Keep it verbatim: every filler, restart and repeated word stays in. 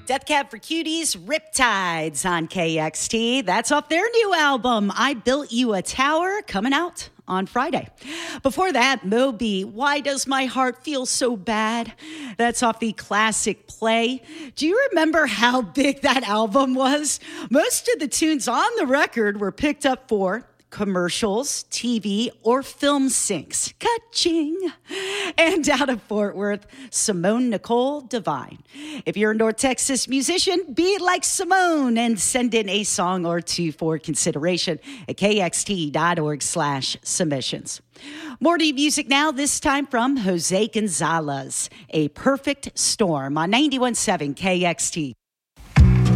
Death Cab for Cuties, Riptides on K X T. That's off their new album, I Built You a Tower, coming out on Friday. Before that, Moby, Why Does My Heart Feel So Bad? That's off the classic Play. Do you remember how big that album was? Most of the tunes on the record were picked up for commercials, T V, or film syncs. Ka-ching! And out of Fort Worth, Simone Nicole Divine. If you're a North Texas musician, be like Simone and send in a song or two for consideration at kxt.org slash submissions. More new music now, this time from Jose Gonzalez, A Perfect Storm on ninety-one point seven K X T.